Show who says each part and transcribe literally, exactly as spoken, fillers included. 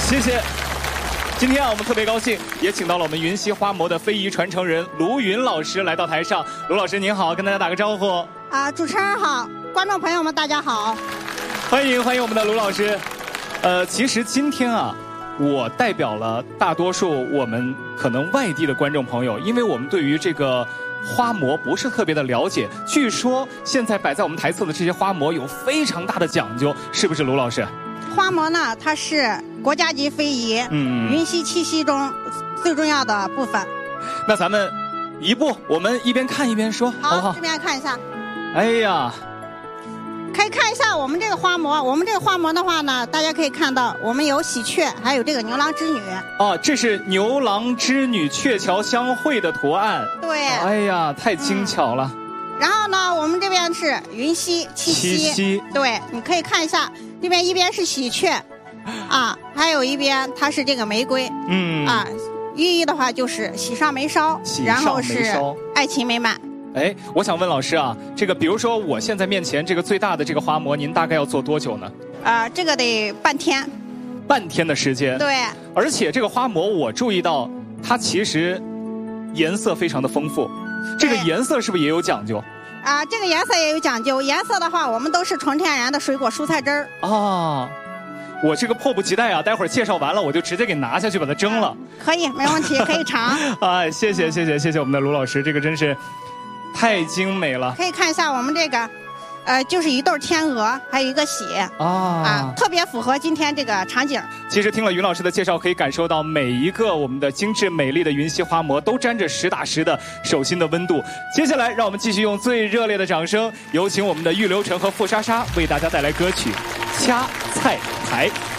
Speaker 1: 谢谢。今天啊，我们特别高兴，也请到了我们云溪花模的非遗传承人卢云老师来到台上。卢老师您好，跟大家打个招呼。
Speaker 2: 啊，主持人好，观众朋友们大家好。
Speaker 1: 欢迎欢迎我们的卢老师。呃，其实今天啊，我代表了大多数我们可能外地的观众朋友，因为我们对于这个花模不是特别的了解。据说现在摆在我们台侧的这些花模有非常大的讲究，是不是卢老师？
Speaker 2: 花模呢，它是国家级非遗，嗯，云溪七夕中最重要的部分。
Speaker 1: 那咱们一步，我们一边看一边说，好不好？
Speaker 2: 这边看一下。
Speaker 1: 哎呀，
Speaker 2: 可以看一下我们这个花模。我们这个花模的话呢，大家可以看到，我们有喜鹊，还有这个牛郎织女。
Speaker 1: 哦，这是牛郎织女鹊桥相会的图案。
Speaker 2: 对。
Speaker 1: 哎呀，太精巧了。嗯、
Speaker 2: 然后呢，我们这边是云溪七夕。
Speaker 1: 七夕。
Speaker 2: 对，你可以看一下。这边一边是喜鹊，啊，还有一边它是这个玫瑰，嗯，啊，寓意的话就是喜上眉梢，然后是爱情美满。
Speaker 1: 哎，我想问老师啊，这个比如说我现在面前这个最大的这个花模，您大概要做多久呢？
Speaker 2: 啊，这个得半天。
Speaker 1: 半天的时间。
Speaker 2: 对。
Speaker 1: 而且这个花模我注意到，它其实颜色非常的丰富，这个颜色是不是也有讲究？
Speaker 2: 啊，这个颜色也有讲究。颜色的话，我们都是纯天然的水果蔬菜汁儿。
Speaker 1: 啊，我这个迫不及待啊！待会儿介绍完了，我就直接给拿下去把它蒸了。
Speaker 2: 可以，没问题，可以尝。
Speaker 1: 啊，谢谢谢谢谢谢我们的卢老师，这个真是太精美了。
Speaker 2: 可以看一下我们这个，呃，就是一对天鹅，还有一个喜啊啊，特别符合今天这个场景。
Speaker 1: 其实听了云老师的介绍，可以感受到每一个我们的精致美丽的云溪花模都沾着实打实的手心的温度。接下来，让我们继续用最热烈的掌声，有请我们的玉流程和傅莎莎为大家带来歌曲《掐菜台》。